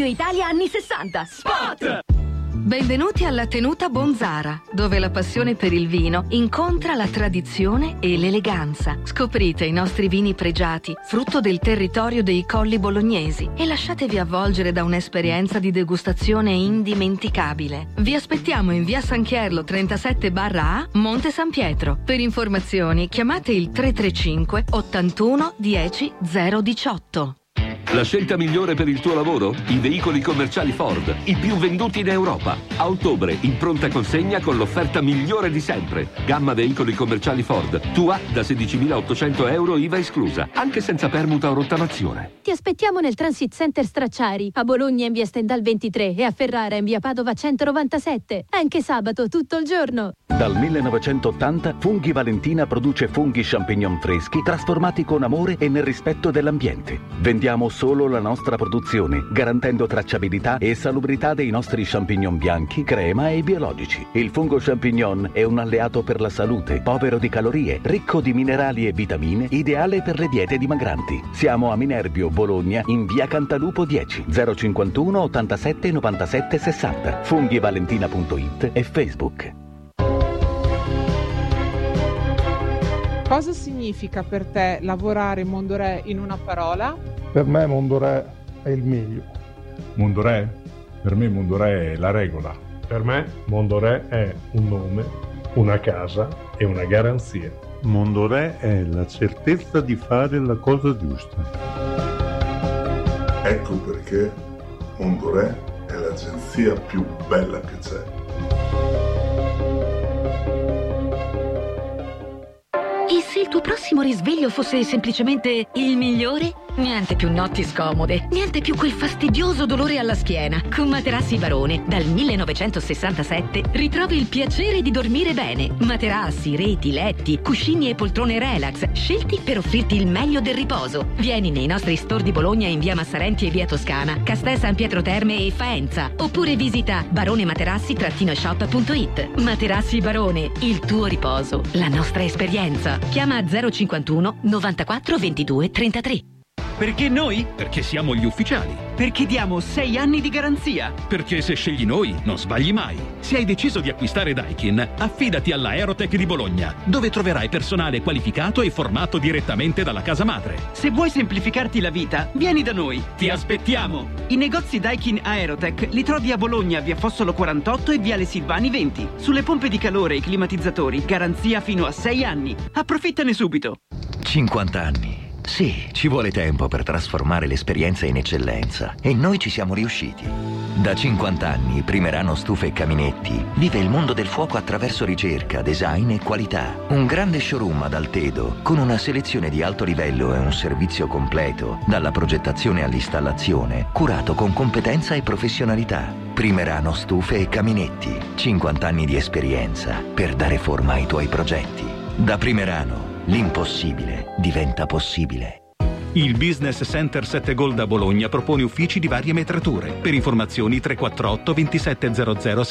Italia anni 60. Spot! Benvenuti alla Tenuta Bonzara, dove la passione per il vino incontra la tradizione e l'eleganza. Scoprite i nostri vini pregiati, frutto del territorio dei Colli Bolognesi, e lasciatevi avvolgere da un'esperienza di degustazione indimenticabile. Vi aspettiamo in via San Chierlo 37/A, Monte San Pietro. Per informazioni chiamate il 335 81 10 018. La scelta migliore per il tuo lavoro? I veicoli commerciali Ford, i più venduti in Europa. A ottobre, in pronta consegna con l'offerta migliore di sempre. Gamma veicoli commerciali Ford. Tua da 16.800 euro IVA esclusa, anche senza permuta o rottamazione. Ti aspettiamo nel Transit Center Stracciari, a Bologna in via Stendhal 23 e a Ferrara in via Padova 197. Anche sabato tutto il giorno. Dal 1980 Funghi Valentina produce funghi champignon freschi trasformati con amore e nel rispetto dell'ambiente. Vendiamo solo la nostra produzione, garantendo tracciabilità e salubrità dei nostri champignon bianchi, crema e biologici. Il fungo champignon è un alleato per la salute, povero di calorie, ricco di minerali e vitamine, ideale per le diete dimagranti. Siamo a Minerbio, Bologna, in via Cantalupo 10, 051 87 97 60. Funghivalentina.it e Facebook. Cosa significa per te lavorare in Mondorè in una parola? Per me Mondorè è il meglio. Mondorè? Per me Mondorè è la regola. Per me Mondorè è un nome, una casa e una garanzia. Mondorè è la certezza di fare la cosa giusta. Ecco perché Mondorè è l'agenzia più bella che c'è. E se il tuo prossimo risveglio fosse semplicemente il migliore? Niente più notti scomode, niente più quel fastidioso dolore alla schiena. Con Materassi Barone, dal 1967, ritrovi il piacere di dormire bene. Materassi, reti, letti, cuscini e poltrone relax, scelti per offrirti il meglio del riposo. Vieni nei nostri store di Bologna in via Massarenti e via Toscana, Castel San Pietro Terme e Faenza. Oppure visita baronematerassi-shop.it. Materassi Barone, il tuo riposo, la nostra esperienza. Chiama 051 94 22 33. Perché noi? Perché siamo gli ufficiali. Perché diamo 6 anni di garanzia. Perché se scegli noi non sbagli mai. Se hai deciso di acquistare Daikin, affidati all'Aerotech di Bologna, dove troverai personale qualificato e formato direttamente dalla casa madre. Se vuoi semplificarti la vita, vieni da noi. Ti aspettiamo. I negozi Daikin Aerotech li trovi a Bologna, via Fossolo 48 e viale Silvani 20. Sulle pompe di calore e i climatizzatori, garanzia fino a 6 anni. Approfittane subito. 50 anni. Sì, ci vuole tempo per trasformare l'esperienza in eccellenza e noi ci siamo riusciti. Da 50 anni Primerano Stufe e Caminetti vive il mondo del fuoco attraverso ricerca, design e qualità. Un grande showroom ad Altedo con una selezione di alto livello e un servizio completo, dalla progettazione all'installazione, curato con competenza e professionalità. Primerano Stufe e Caminetti, 50 anni di esperienza per dare forma ai tuoi progetti. Da Primerano l'impossibile diventa possibile. Il Business Center 7 Gold a Bologna propone uffici di varie metrature. Per informazioni 348 2700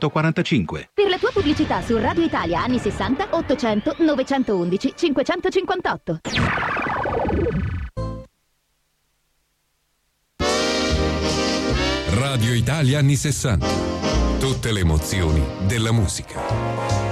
745. Per la tua pubblicità su Radio Italia anni 60 800 911 558. Radio Italia anni 60. Tutte le emozioni della musica.